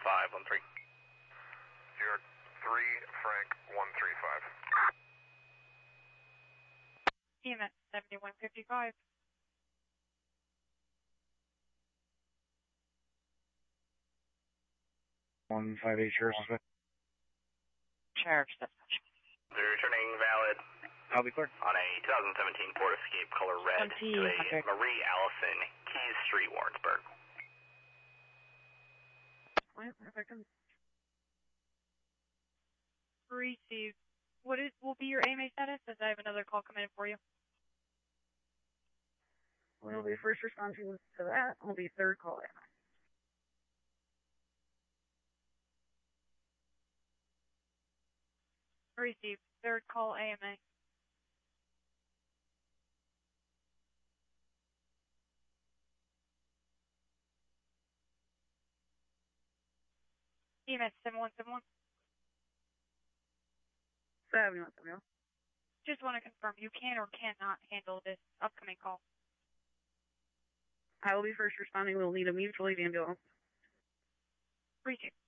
513. 03 Frank 135. EMS 7155. Sheriff's dispatch. They're returning valid. I'll be clear. On a 2017 Ford Escape color red to a Marie Allison, Keys Street, Warrensburg. Receive. What will be your AMA status? As I have another call coming in for you. We'll be first responding to that. We'll be third call AMA. Receive. Third call AMA. EMS 7171. 7171. Just want to confirm you can or cannot handle this upcoming call. I will be first responding. We'll need a mutual aid ambulance. Receive.